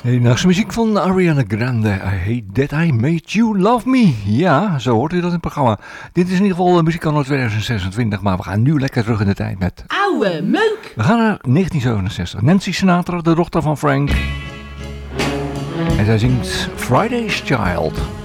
Nachtse muziek van Ariana Grande. I hate that I made you love me. Ja, zo hoort u dat in het programma. Dit is in ieder geval muziek anno 2026, maar we gaan nu lekker terug in de tijd met... Oude meuk! We gaan naar 1967. Nancy Sinatra, de dochter van Frank. En zij zingt Friday's Child.